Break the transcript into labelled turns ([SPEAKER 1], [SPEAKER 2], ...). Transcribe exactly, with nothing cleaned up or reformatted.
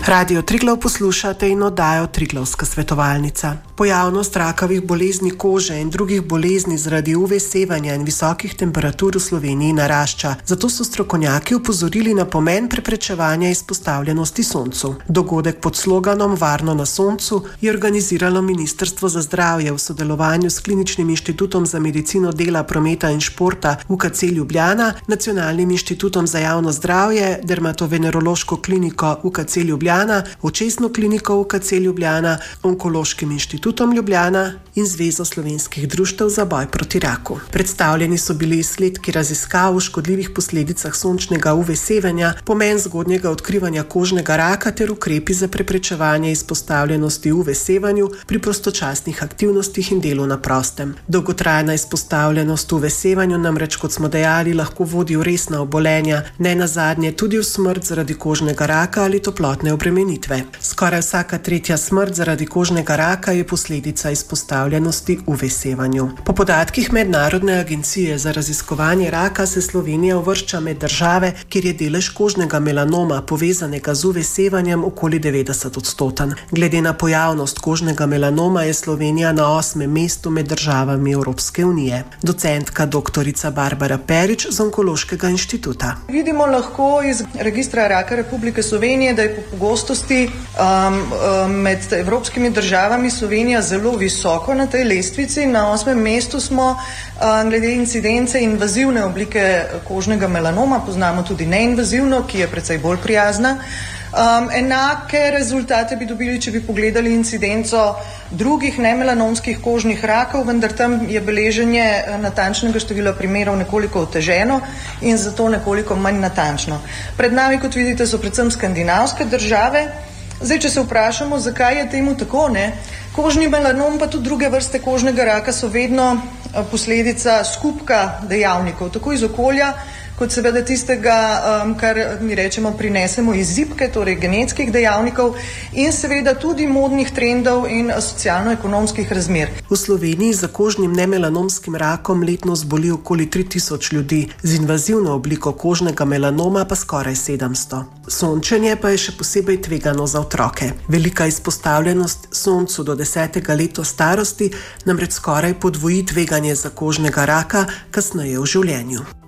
[SPEAKER 1] Radio Triglav poslušate in oddajo Triglavska svetovalnica. Pojavnost rakavih bolezni kože in drugih bolezni zaradi U V sevanja in visokih temperatur v Sloveniji narašča. Zato so strokovnjaki opozorili na pomen preprečevanja izpostavljenosti soncu. Dogodek pod sloganom Varno na soncu je organiziralo Ministrstvo za zdravje v sodelovanju s Kliničnim inštitutom za medicino dela, prometa in športa U K C Ljubljana, Nacionalnim inštitutom za javno zdravje, Dermatovenerološko kliniko U K C Ljubljana, Očesno kliniko U K C Ljubljana, Onkološkim inštitutom Ljubljana in Zvezo slovenskih društev za boj proti raku. Predstavljeni so bili izsledki raziskav o škodljivih posledicah sončnega U V sevanja, pomen zgodnjega odkrivanja kožnega raka ter ukrepi za preprečevanje izpostavljenosti U V sevanju pri prostočasnih aktivnostih in delu na prostem. Dolgotrajna izpostavljenost U V sevanju namreč, kot smo dejali, lahko vodi v resna obolenja, ne nazadnje tudi v smrt zaradi kožnega raka ali toplotne obremenitve. Skoraj vsaka tretja smrt zaradi kožnega raka je posledica izpostavljenosti U V sevanju. Po podatkih Mednarodne agencije za raziskovanje raka se Slovenija uvršča med države, kjer je delež kožnega melanoma povezanega z U V sevanjem okoli devetdeset odstoten. Glede na pojavnost kožnega melanoma je Slovenija na osmem mestu med državami Evropske unije. Docentka doktorica Barbara Perič z Onkološkega inštituta.
[SPEAKER 2] Vidimo lahko iz registra raka Republike Slovenije, da je po pogostosti um, um, med evropskimi državami Slovenija zelo visoko na tej lestvici. Na osmem mestu smo um, glede incidence invazivne oblike kožnega melanoma, poznamo tudi neinvazivno, ki je precej bolj prijazna. Um, enake rezultate bi dobili, če bi pogledali incidenco drugih nemelanomskih kožnih rakov, vendar tam je beleženje natančnega števila primerov nekoliko oteženo in zato nekoliko manj natančno. Pred nami, kot vidite, so predvsem skandinavske države. Zdaj, če se vprašamo, zakaj je temu tako, ne? Kožni melanom pa tudi druge vrste kožnega raka so vedno posledica skupka dejavnikov, tako iz okolja, kot seveda tistega, um, kar mi rečemo prinesemo iz zibke, torej genetskih dejavnikov in seveda tudi modnih trendov in socialno-ekonomskih razmer.
[SPEAKER 1] V Sloveniji za kožnim nemelanomskim rakom letno zboli okoli tri tisoč ljudi, z invazivno obliko kožnega melanoma pa skoraj sedemsto. Sončenje pa je še posebej tvegano za otroke. Velika izpostavljenost soncu do desetega leta starosti namreč skoraj podvoji tveganje za kožnega raka kasneje v življenju.